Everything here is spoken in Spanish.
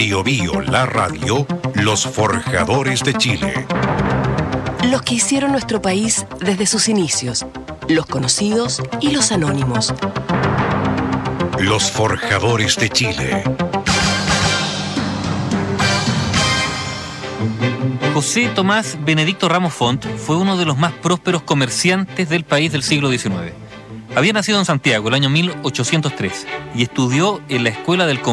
Bio Bio, la radio, los forjadores de Chile. Los que hicieron nuestro país desde sus inicios, los conocidos y los anónimos. Los forjadores de Chile. José Tomás Benedicto Ramos Font fue uno de los más prósperos comerciantes del país del siglo XIX. Había nacido en Santiago el año 1803 y estudió en la Escuela del